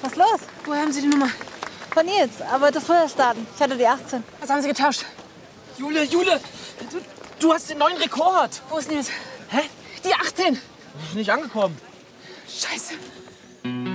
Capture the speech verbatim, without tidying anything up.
Was ist los? Woher haben Sie die Nummer? Von Nils, aber das früher starten. Ich hatte die achtzehn. Was haben Sie getauscht? Jule, Jule, du, du hast den neuen Rekord. Wo ist Nils? Hä? Die achtzehn. Nicht angekommen. Scheiße.